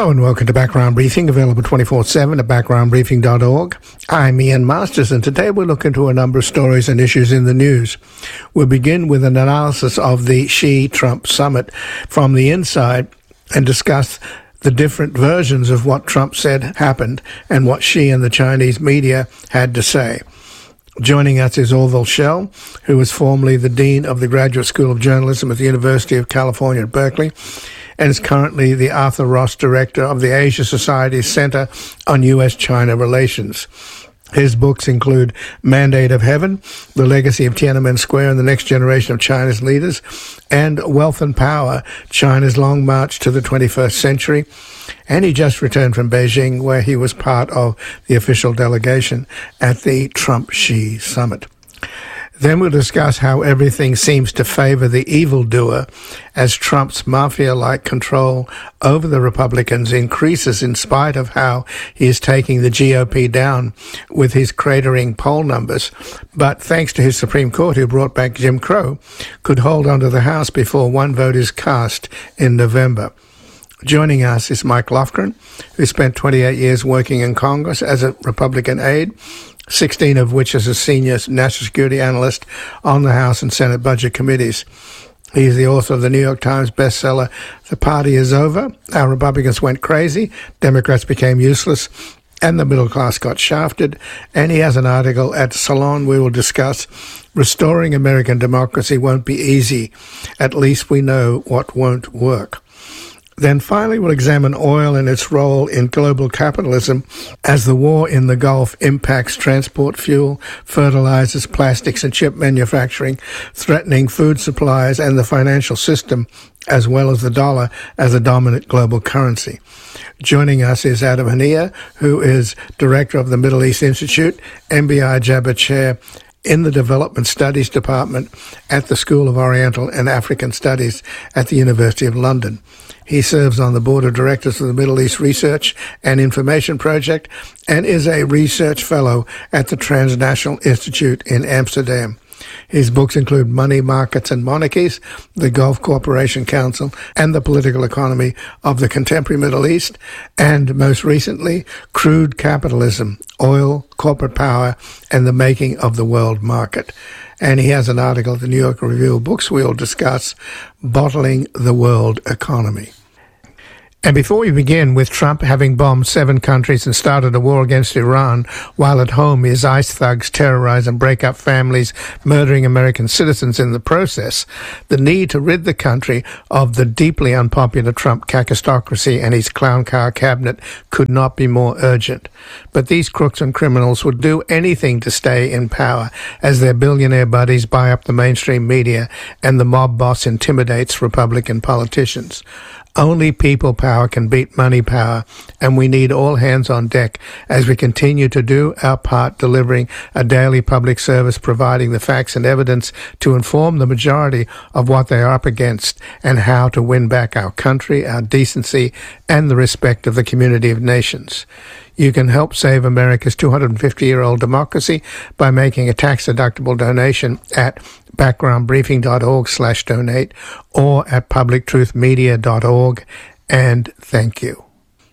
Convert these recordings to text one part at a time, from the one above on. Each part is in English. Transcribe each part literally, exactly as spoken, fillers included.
Hello and welcome to Background Briefing, available twenty-four seven at background briefing dot org. I'm Ian Masters, and today we'll look into a number of stories and issues in the news. We'll begin with an analysis of the Xi-Trump summit from the inside and discuss the different versions of what Trump said happened and what Xi and the Chinese media had to say. Joining us is Orville Schell, who was formerly the Dean of the Graduate School of Journalism at the University of California at Berkeley, and is currently the Arthur Ross Director of the Asia Society's Center on U S China Relations. His books include Mandate of Heaven, The Legacy of Tiananmen Square and the Next Generation of China's Leaders, and Wealth and Power, China's Long March to the twenty-first Century. And he just returned from Beijing, where he was part of the official delegation at the Trump-Xi summit. Then we'll discuss how everything seems to favor the evildoer as Trump's mafia-like control over the Republicans increases in spite of how he is taking the G O P down with his cratering poll numbers. But thanks to his Supreme Court, who brought back Jim Crow, could hold on to the House before one vote is cast in November. Joining us is Mike Lofgren, who spent twenty-eight years working in Congress as a Republican aide, sixteen of which as a senior national security analyst on the House and Senate budget committees. He's the author of the New York Times bestseller, The Party is Over, How Republicans Went Crazy, Democrats Became Useless, and the Middle Class Got Shafted. And he has an article at Salon we will discuss, Restoring American Democracy Won't Be Easy. At least we know what won't work. Then finally, we'll examine oil and its role in global capitalism as the war in the Gulf impacts transport fuel, fertilizers, plastics, and chip manufacturing, threatening food supplies and the financial system, as well as the dollar as a dominant global currency. Joining us is Adam Haniya, who is Director of the Middle East Institute, M B I Jabber Chair in the Development Studies Department at the School of Oriental and African Studies at the University of London. He serves on the board of directors of the Middle East Research and Information Project and is a research fellow at the Transnational Institute in Amsterdam. His books include Money, Markets and Monarchies, the Gulf Cooperation Council, and the Political Economy of the Contemporary Middle East, and most recently, Crude Capitalism, Oil, Corporate Power, and the Making of the World Market. And he has an article at the New York Review of Books we'll discuss, Bottling the World Economy. And before we begin with Trump having bombed seven countries and started a war against Iran, while at home his ICE thugs terrorize and break up families, murdering American citizens in the process, the need to rid the country of the deeply unpopular Trump cacistocracy and his clown car cabinet could not be more urgent. But these crooks and criminals would do anything to stay in power as their billionaire buddies buy up the mainstream media and the mob boss intimidates Republican politicians. Only people power can beat money power, and we need all hands on deck as we continue to do our part delivering a daily public service providing the facts and evidence to inform the majority of what they are up against and how to win back our country, our decency, and the respect of the community of nations. You can help save America's two hundred fifty-year-old democracy by making a tax-deductible donation at background briefing dot org slash donate or at public truth media dot org. And thank you.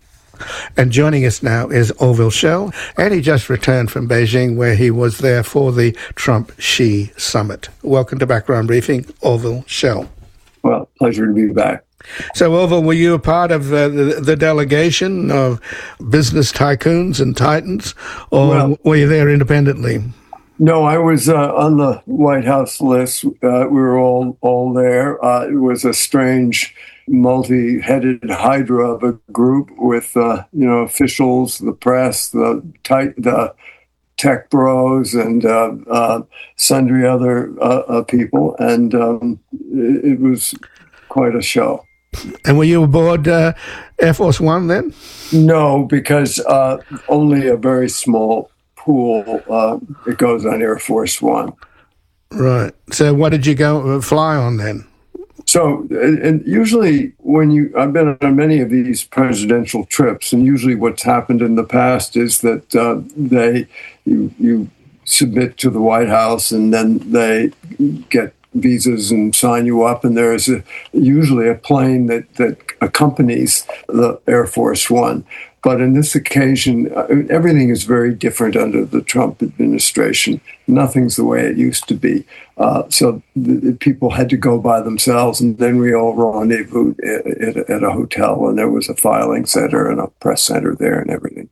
And joining us now is Orville Schell, and he just returned from Beijing, where he was there for the Trump-Xi summit. Welcome to Background Briefing, Orville Schell. Well, pleasure to be back. So, Orville, were you a part of the, the, the delegation of business tycoons and titans, or well, were you there independently? No, I was uh, on the White House list. Uh, we were all all there. Uh, it was a strange, multi-headed hydra of a group with uh, you know officials, the press, the tight, the tech bros, and uh, uh, sundry other uh, uh, people, and um, it, it was quite a show. And were you aboard uh, Air Force One then? No, because uh, only a very small pool uh, it goes on Air Force One. Right. So what did you go uh, fly on then? So, and usually when you, I've been on many of these presidential trips, and usually what's happened in the past is that uh, they, you, you submit to the White House, and then they get visas and sign you up, and there is a, usually a plane that, that accompanies the Air Force One. But in this occasion, everything is very different under the Trump administration. Nothing's the way it used to be. Uh, so the, the people had to go by themselves, and then we all rendezvoused at, at, at a hotel, and there was a filing center and a press center there and everything.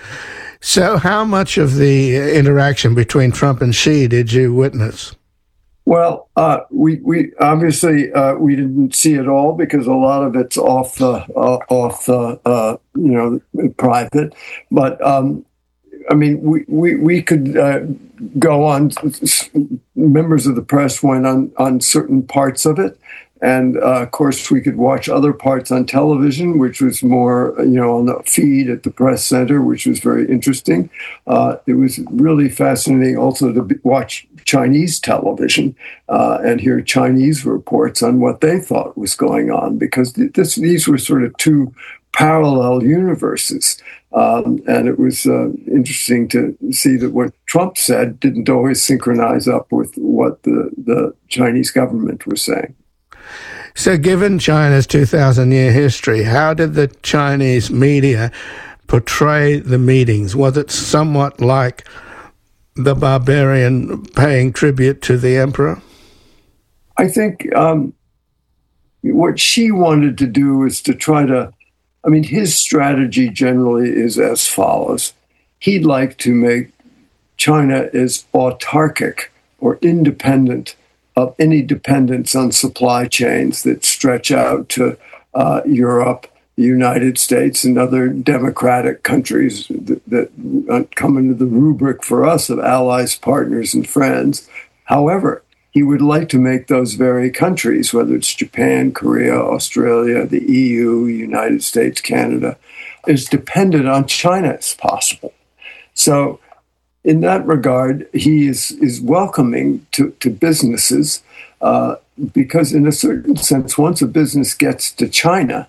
So how much of the interaction between Trump and Xi did you witness? Well, uh, we we obviously uh, we didn't see it all because a lot of it's off the uh, off the uh, you know private. But um, I mean, we we we could uh, go on. Members of the press went on on certain parts of it, and uh, of course we could watch other parts on television, which was more you know on the feed at the press center, which was very interesting. Uh, it was really fascinating also to be, watch Chinese television uh, and hear Chinese reports on what they thought was going on, because this, these were sort of two parallel universes. Um, and it was uh, interesting to see that what Trump said didn't always synchronize up with what the, the Chinese government was saying. So given China's two thousand year history, how did the Chinese media portray the meetings? Was it somewhat like the barbarian paying tribute to the emperor? I think um, what Xi wanted to do is to try to, I mean, his strategy generally is as follows. He'd like to make China as autarkic or independent of any dependence on supply chains that stretch out to uh, Europe, the United States, and other democratic countries that, that come into the rubric for us of allies, partners, and friends. However, he would like to make those very countries, whether it's Japan, Korea, Australia, the E U, United States, Canada, as dependent on China as possible. So in that regard, he is, is welcoming to, to businesses uh, because in a certain sense, once a business gets to China,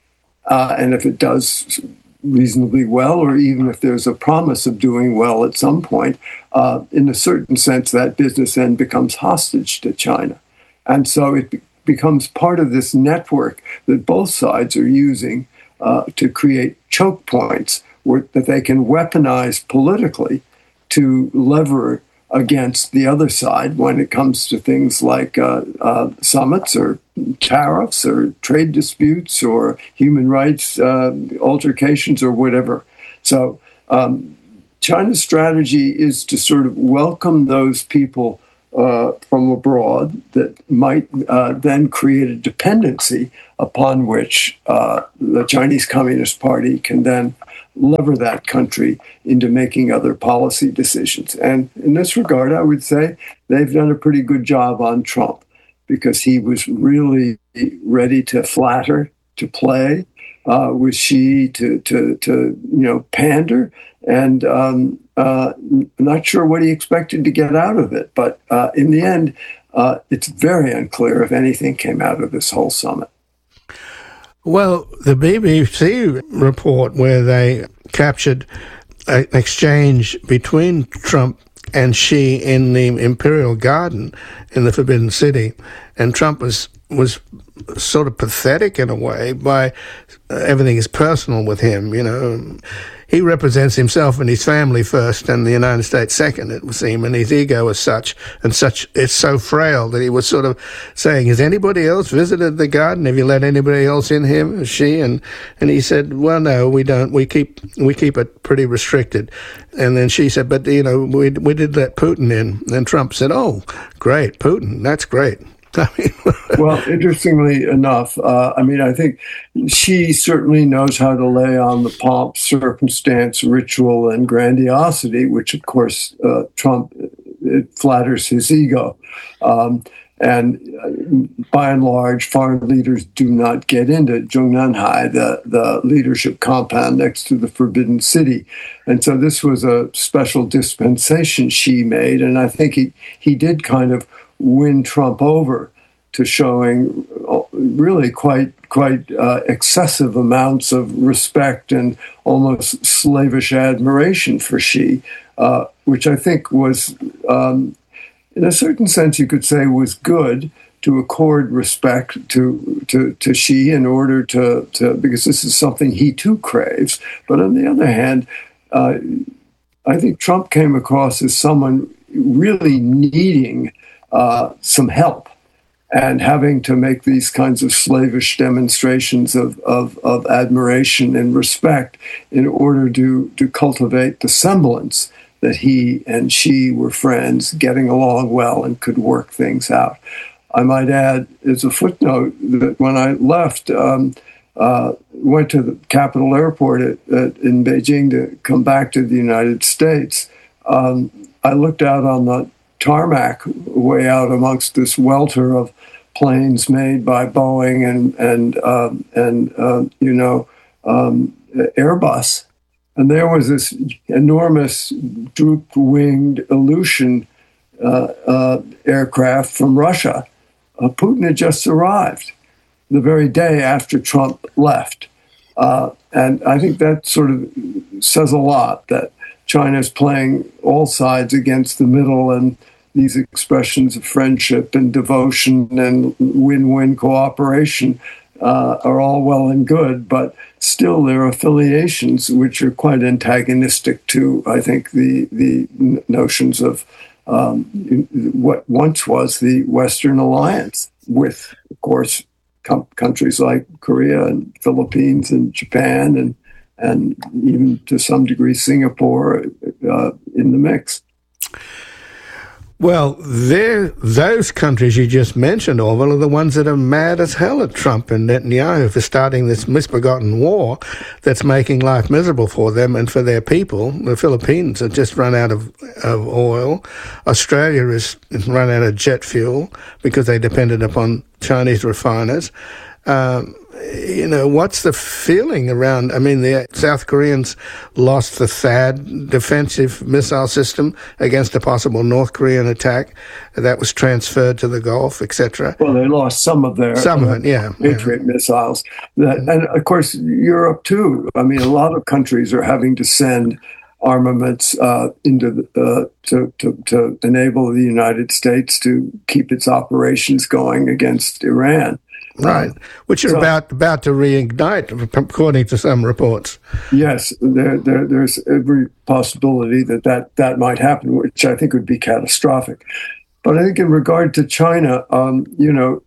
Uh, and if it does reasonably well, or even if there's a promise of doing well at some point, uh, in a certain sense, that business then becomes hostage to China. And so it be- becomes part of this network that both sides are using uh, to create choke points where, that they can weaponize politically to lever against the other side when it comes to things like uh, uh, summits or tariffs or trade disputes or human rights uh, altercations or whatever. So um, China's strategy is to sort of welcome those people uh, from abroad that might uh, then create a dependency upon which uh, the Chinese Communist Party can then lever that country into making other policy decisions. And in this regard, I would say they've done a pretty good job on Trump, because he was really ready to flatter, to play uh, with Xi, to, to, to you know, pander, and um, uh, not sure what he expected to get out of it. But uh, in the end, uh, it's very unclear if anything came out of this whole summit. Well, the B B C report where they captured an exchange between Trump and Xi in the Imperial Garden in the Forbidden City, and Trump was was sort of pathetic in a way by uh, everything is personal with him, you know. He represents himself and his family first and the United States second, it would seem, and his ego is such, and such, it's so frail that he was sort of saying, has anybody else visited the garden? Have you let anybody else in here? She, and, and he said, well, no, we don't. We keep, we keep it pretty restricted. And then she said, but, you know, we, we did let Putin in. And Trump said, oh, great, Putin, that's great. I mean, well, interestingly enough, uh, I mean, I think she certainly knows how to lay on the pomp, circumstance, ritual, and grandiosity, which, of course, uh, Trump, it flatters his ego. Um, and uh, by and large, foreign leaders do not get into Zhongnanhai, the, the leadership compound next to the Forbidden City. And so this was a special dispensation she made. And I think he, he did kind of win Trump over to showing really quite quite uh, excessive amounts of respect and almost slavish admiration for Xi, uh, which I think was um, in a certain sense, you could say was good to accord respect to to, to Xi in order to, to, because this is something he too craves. But on the other hand, uh, I think Trump came across as someone really needing uh, some help and having to make these kinds of slavish demonstrations of, of, of admiration and respect in order to, to cultivate the semblance that he and Xi were friends, getting along well and could work things out. I might add, as a footnote, that when I left, um, uh, went to the Capital Airport at, at, in Beijing to come back to the United States, um, I looked out on the tarmac way out amongst this welter of planes made by Boeing and and uh, and uh, you know um, Airbus, and there was this enormous droop-winged Ilyushin uh, uh, aircraft from Russia. Uh, Putin had just arrived the very day after Trump left, uh, and I think that sort of says a lot that China's playing all sides against the middle, and these expressions of friendship and devotion and win-win cooperation uh, are all well and good, but still there are affiliations which are quite antagonistic to, I think, the the notions of um, what once was the Western alliance with, of course, com- countries like Korea and Philippines and Japan and and even to some degree Singapore uh, in the mix. Well, those countries you just mentioned, Orville, are the ones that are mad as hell at Trump and Netanyahu for starting this misbegotten war that's making life miserable for them and for their people. The Philippines have just run out of, of oil. Australia has run out of jet fuel because they depended upon Chinese refiners. Um, you know, what's the feeling around? I mean, the South Koreans lost the THAAD defensive missile system against a possible North Korean attack. That was transferred to the Gulf, et cetera. Well, they lost some of their some of it, yeah, Patriot yeah. missiles, that, and of course Europe too. I mean, a lot of countries are having to send armaments uh, into the, uh, to, to to enable the United States to keep its operations going against Iran. Right, which are so, about about to reignite, according to some reports. Yes, there, there, there's every possibility that, that that might happen, which I think would be catastrophic. But I think in regard to China, um, you know,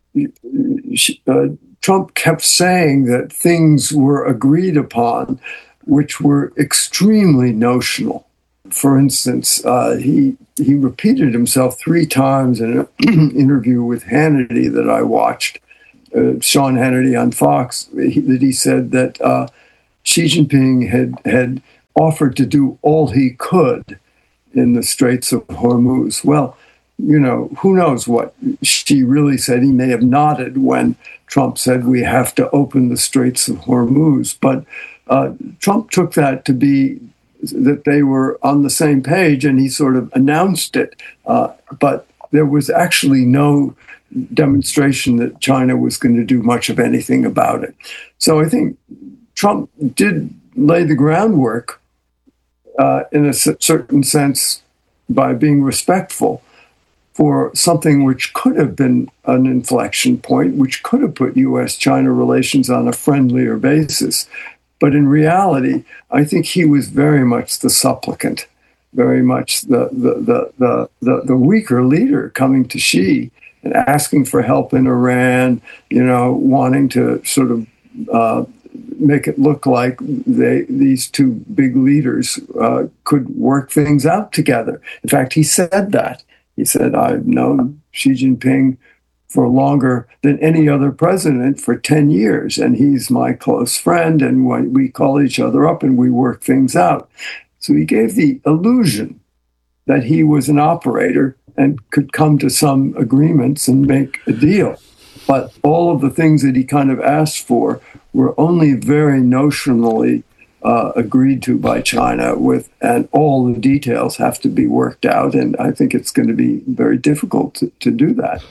uh, Trump kept saying that things were agreed upon, which were extremely notional. For instance, uh, he he repeated himself three times in an interview with Hannity that I watched. Uh, Sean Hannity on Fox, he, that he said that uh, Xi Jinping had had offered to do all he could in the Straits of Hormuz. Well, you know, who knows what Xi really said. He may have nodded when Trump said we have to open the Straits of Hormuz. But uh, Trump took that to be that they were on the same page, and he sort of announced it. Uh, but there was actually no demonstration that China was going to do much of anything about it. So I think Trump did lay the groundwork uh, in a certain sense by being respectful for something which could have been an inflection point, which could have put U S China relations on a friendlier basis. But in reality, I think he was very much the supplicant, very much the the the the, the, the weaker leader coming to Xi and asking for help in Iran, you know, wanting to sort of uh, make it look like they, these two big leaders uh, could work things out together. In fact, he said that. He said, I've known Xi Jinping for longer than any other president, for ten years, and he's my close friend, and we call each other up and we work things out. So he gave the illusion that he was an operator and could come to some agreements and make a deal. But all of the things that he kind of asked for were only very notionally uh, agreed to by China, with, and all the details have to be worked out. And I think it's going to be very difficult to, to do that.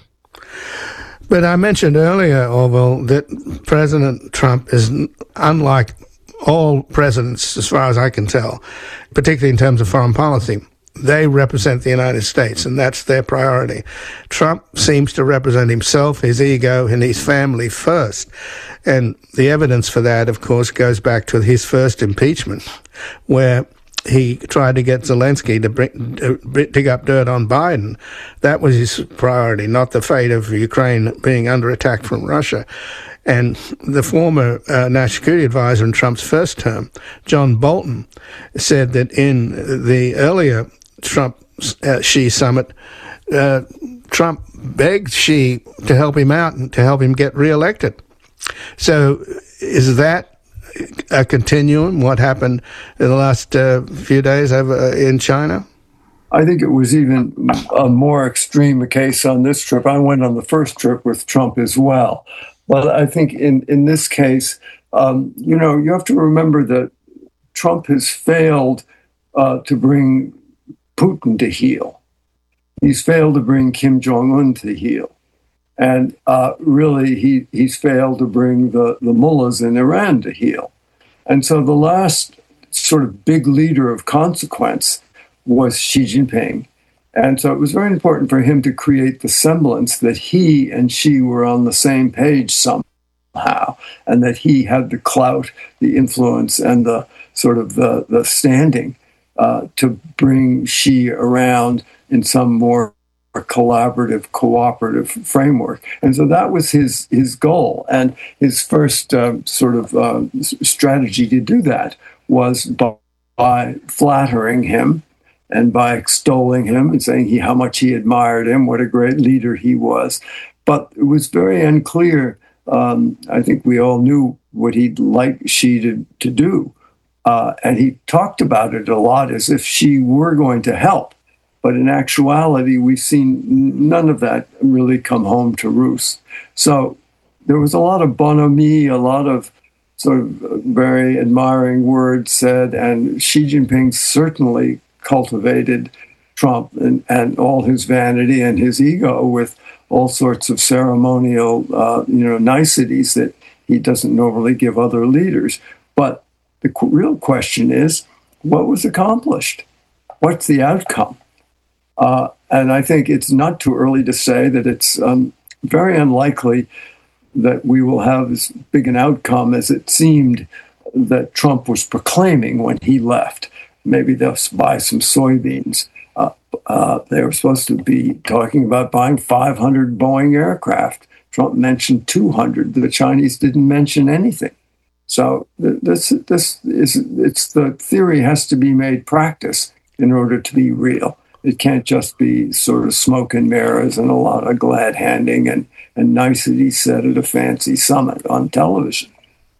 But I mentioned earlier, Orville, that President Trump is unlike all presidents, as far as I can tell, particularly in terms of foreign policy. they represent the United States, and that's their priority. Trump seems to represent himself, his ego, and his family first. And the evidence for that, of course, goes back to his first impeachment, where he tried to get Zelensky to bring, uh, dig up dirt on Biden. That was his priority, not the fate of Ukraine being under attack from Russia. And the former uh, national security advisor in Trump's first term, John Bolton, said that in the earlier Trump-Xi uh, summit, uh, Trump begged Xi to help him out and to help him get reelected. So is that a continuum, what happened in the last uh, few days over in China? I think it was even a more extreme a case on this trip. I went on the first trip with Trump as well. But I think in, in this case, um, you know, you have to remember that Trump has failed uh, to bring Putin to heel. He's failed to bring Kim Jong-un to heel. And uh, really, he, he's failed to bring the, the mullahs in Iran to heel. And so the last sort of big leader of consequence was Xi Jinping. And so it was very important for him to create the semblance that he and Xi were on the same page somehow, and that he had the clout, the influence, and the sort of the, the standing uh, to bring Xi around in some more collaborative, cooperative framework. And so that was his his goal. And his first uh, sort of uh, strategy to do that was by, by flattering him and by extolling him and saying he how much he admired him, what a great leader he was. But it was very unclear. Um, I think we all knew what he'd like Xi to, to do. Uh, and he talked about it a lot as if Xi were going to help. But in actuality, we've seen none of that really come home to roost. So there was a lot of bonhomie, a lot of sort of very admiring words said, and Xi Jinping certainly cultivated Trump and, and all his vanity and his ego with all sorts of ceremonial, uh, you know, niceties that he doesn't normally give other leaders. But the qu- real question is, what was accomplished? What's the outcome? Uh, and I think it's not too early to say that it's um, very unlikely that we will have as big an outcome as it seemed that Trump was proclaiming when he left. Maybe they'll buy some soybeans. Uh, uh, they were supposed to be talking about buying five hundred Boeing aircraft. Trump mentioned two hundred. The Chinese didn't mention anything. So this, this is it's the theory has to be made practice in order to be real. It can't just be sort of smoke and mirrors and a lot of glad handing and, and niceties said at a fancy summit on television.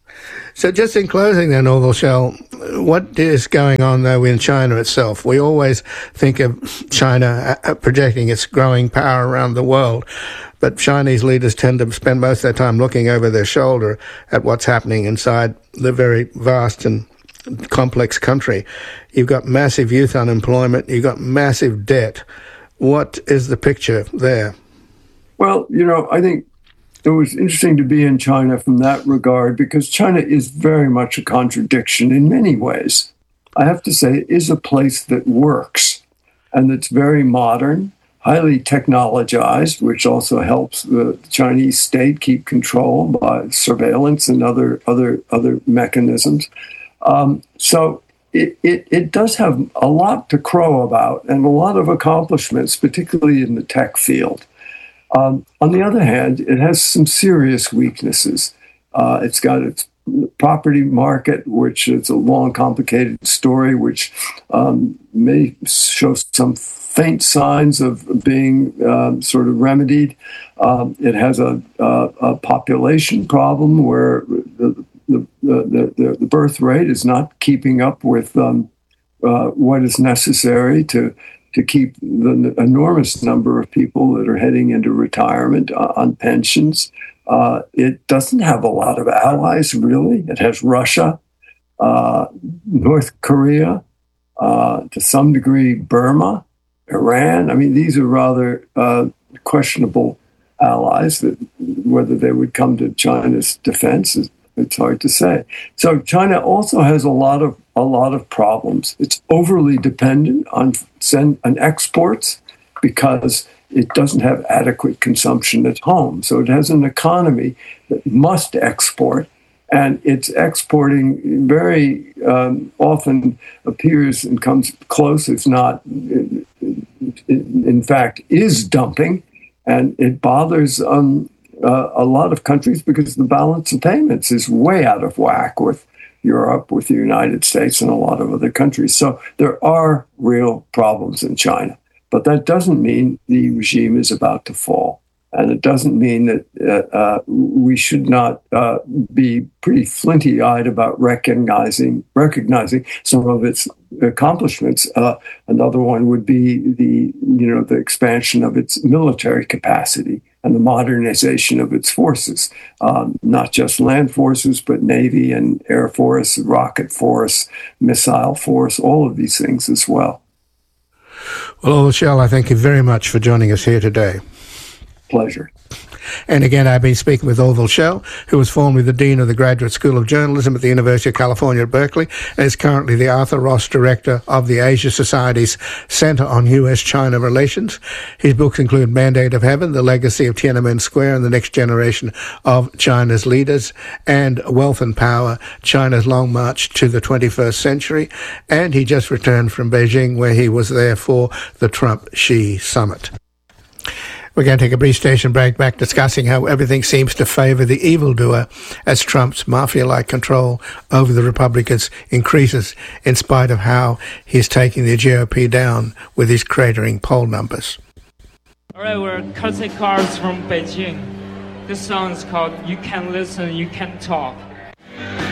So just in closing then, Orville Schell, what is going on, though, in China itself? We always think of China projecting its growing power around the world, but Chinese leaders tend to spend most of their time looking over their shoulder at what's happening inside the very vast and complex country. You've got massive youth unemployment. You've got massive debt. What is the picture there? Well, you know, I think it was interesting to be in China from that regard because China is very much a contradiction in many ways. I have to say, it is a place that works and that's very modern, highly technologized, which also helps the Chinese state keep control by surveillance and other other other mechanisms. Um, so it, it, it does have a lot to crow about and a lot of accomplishments, particularly in the tech field. Um, on the other hand, it has some serious weaknesses. Uh, it's got its property market, which is a long, complicated story, which um, may show some faint signs of being um, sort of remedied. Um, it has a, a, a population problem where the The, the, the, the birth rate is not keeping up with um, uh, what is necessary to to keep the enormous number of people that are heading into retirement uh, on pensions. Uh, it doesn't have a lot of allies, really. It has Russia, uh, North Korea, uh, to some degree Burma, Iran. I mean, these are rather uh, questionable allies. That whether they would come to China's defense is it's hard to say. So China also has a lot of a lot of problems. It's overly dependent on, send, on exports because it doesn't have adequate consumption at home. So it has an economy that must export, and it's exporting very um, often appears and comes close, if not, in, in fact, is dumping. And it bothers um, uh, a lot of countries because the balance of payments is way out of whack with Europe, with the United States, and a lot of other countries. So there are real problems in China. But that doesn't mean the regime is about to fall. And it doesn't mean that uh, uh, we should not uh, be pretty flinty-eyed about recognizing recognizing some of its accomplishments. Uh, another one would be the you know the expansion of its military capacity and the modernization of its forces, um, not just land forces, but Navy and Air Force, rocket force, missile force, all of these things as well. Well, Orville Schell, I thank you very much for joining us here today. Pleasure. And again, I've been speaking with Orville Schell, who was formerly the Dean of the Graduate School of Journalism at the University of California at Berkeley, and is currently the Arthur Ross Director of the Asia Society's Center on U S China Relations. His books include Mandate of Heaven, The Legacy of Tiananmen Square and the Next Generation of China's Leaders, and Wealth and Power, China's Long March to the twenty-first Century. And he just returned from Beijing, where he was there for the Trump-Xi summit. We're going to take a brief station break, back discussing how everything seems to favor the evildoer as Trump's mafia-like control over the Republicans increases in spite of how he's taking the G O P down with his cratering poll numbers. All right, we're courtesy cars from Beijing. This song is called You Can Listen, You Can Talk.